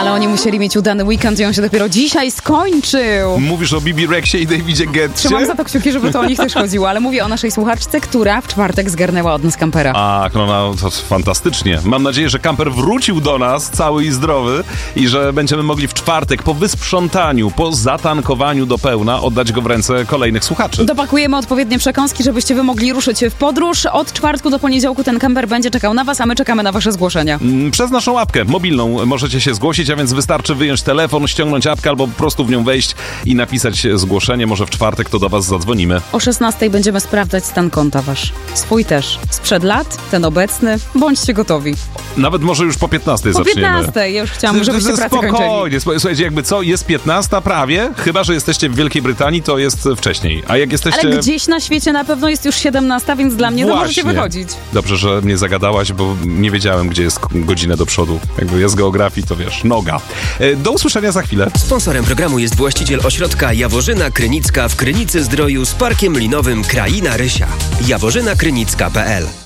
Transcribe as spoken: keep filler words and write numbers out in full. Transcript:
ale oni musieli mieć udany weekend i on się dopiero dzisiaj skończył. Mówisz o Bibi Rexie i Davidzie Guetcie? Trzymam za to kciuki, żeby to o nich też chodziło, ale mówię o naszej słuchaczce, która w czwartek zgarnęła od nas kampera. A, no, no to fantastycznie. Mam nadzieję, że kamper wrócił do nas cały i zdrowy i że będziemy mogli w czwartek po wysprzątaniu, po zatankowaniu do pełna oddać go w ręce kolejnych słuchaczy. Dopakujemy odpowiednie przekąski, żebyście wy mogli ruszyć w podróż. Od czwartku do poniedziałku ten kamper będzie czekał na was, a my czekamy na wasze zgłoszenia. Przez naszą apkę mobilną możecie się zgłosić, a więc wystarczy wyjąć telefon, ściągnąć apkę albo po prostu w nią wejść i napisać zgłoszenie. Może w czwartek to do was zadzwonimy. O szesnastej będziemy sprawdzać stan konta wasz. Swój też. Sprzed lat, ten obecny. Bądźcie gotowi. Nawet może już po piętnastej po zaczniemy. Po piętnastej. Ja już chciałam, żebyście pracę kończyli. Spokojnie. Słuchajcie, jakby co, jest piętnasta prawie, chyba że jesteście w Wielkiej Brytanii, to jest wcześniej. A jak jesteście... Ale gdzieś na świecie na pewno jest już siedemnasta, więc dla mnie Właśnie. to możecie wychodzić. Dobrze, że mnie zagadałaś, bo nie wiedziałem, gdzie jest godzinę do przodu. Jakby ja z geografii, to wiesz, noga. Do usłyszenia za chwilę. Sponsorem programu jest właściciel ośrodka Jaworzyna Krynicka w Krynicy Zdroju z Parkiem Linowym Kraina Rysia. jaworzyna krynicka kropka p l